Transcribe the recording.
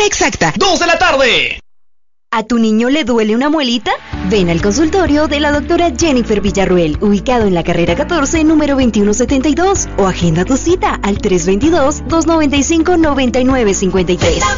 hora exacta, 2 de la tarde. ¿A tu niño le duele una muelita? Ven al consultorio de la doctora Jennifer Villarruel, ubicado en la carrera 14, número 2172, o agenda tu cita al 322-295-9953.